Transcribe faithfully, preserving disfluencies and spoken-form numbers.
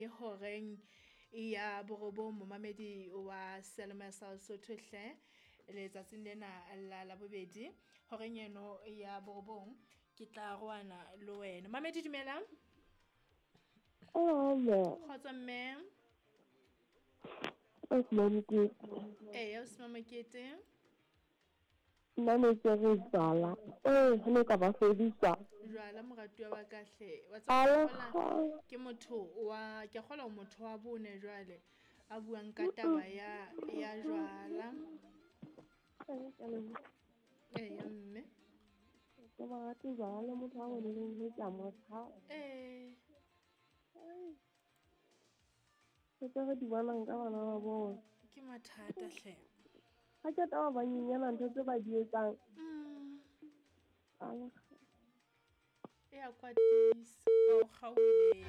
horeng ya borobong momamedi wa Selma sa Sotho hle letsatsing lena la la bobedi horeng eno ya borobong ke tla roana le wena mamedi dumela Oh, no. kgotsa mme It's Monkey. eh ya usimamekete Nane Jerry Zala. Eh, hane ka ba fedisa. jwala moratuwa wa kahle wa tsa Ala kgola kha. ke motho wa ke kgola motho wa bone jwale a buang ka taba ya ya jwala eh ya mme Ke ba rate jwala motho wa bone le ho tla motho. eh Ke tla di bona nka bana ba bona. ke mathata hle Ha ke taba ba nyenyana ntho tse ba di etsang. mm Ala kha. ya kwatisa o khaule